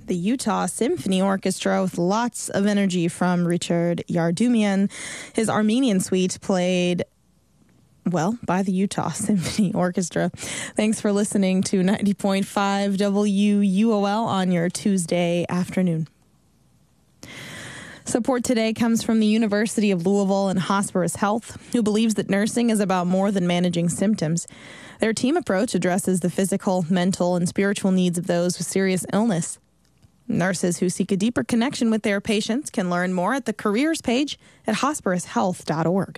the Utah Symphony Orchestra with lots of energy from Richard Yardumian. His Armenian suite played, well, by the Utah Symphony Orchestra. Thanks for listening to 90.5 WUOL on your Tuesday afternoon. Support today comes from the University of Louisville and Hosperis Health, who believes that nursing is about more than managing symptoms. Their team approach addresses the physical, mental, and spiritual needs of those with serious illness. Nurses who seek a deeper connection with their patients can learn more at the careers page at hosperishealth.org.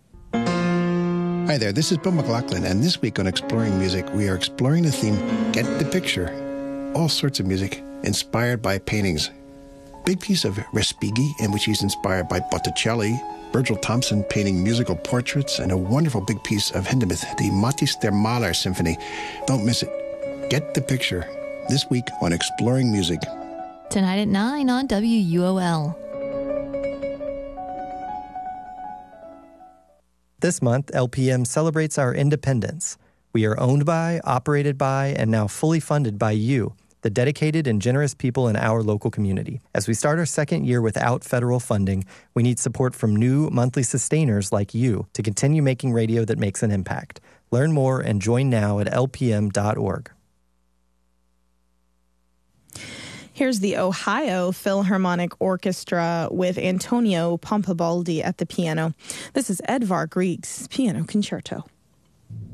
Hi there, this is Bill McLaughlin, and this week on Exploring Music, we are exploring the theme, Get the Picture. All sorts of music inspired by paintings. Big piece of Respighi, in which he's inspired by Botticelli, Virgil Thompson painting musical portraits, and a wonderful big piece of Hindemith, the Matthäus der Maler Symphony. Don't miss it. Get the Picture, this week on Exploring Music. Tonight at 9 on WUOL. This month, LPM celebrates our independence. We are owned by, operated by, and now fully funded by you, the dedicated and generous people in our local community. As we start our second year without federal funding, we need support from new monthly sustainers like you to continue making radio that makes an impact. Learn more and join now at lpm.org. Here's the Ohio Philharmonic Orchestra with Antonio Pompabaldi at the piano. This is Edvard Grieg's Piano Concerto.